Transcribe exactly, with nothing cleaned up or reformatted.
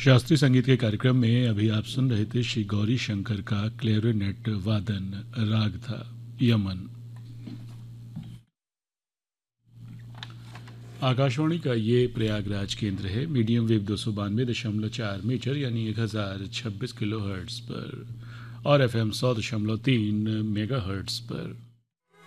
शास्त्रीय संगीत के कार्यक्रम में अभी आप सुन रहे थे श्री गौरी शंकर का क्लेरिनेट वादन, राग था यमन। आकाशवाणी का ये प्रयागराज केंद्र है। मीडियम वेव दो सौ बानवे दशमलव चार मीटर यानी एक हजार छब्बीस किलो हर्ट्स पर और एफ एम सौ दशमलव तीन मेगा हर्ट्स पर।